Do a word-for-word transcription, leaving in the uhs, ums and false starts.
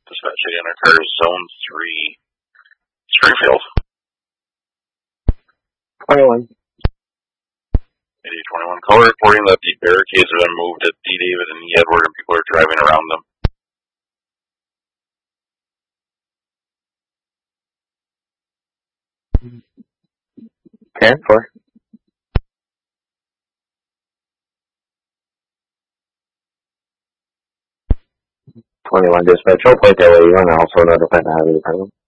Dispatch again, our car is zone three, Springfield. twenty-one. eighty twenty-one. Call reporting that the barricades have been moved at D. David and E. Edward and people are driving around them. ten four. twenty-one dispatch, oh point L A one, also notified the highway department.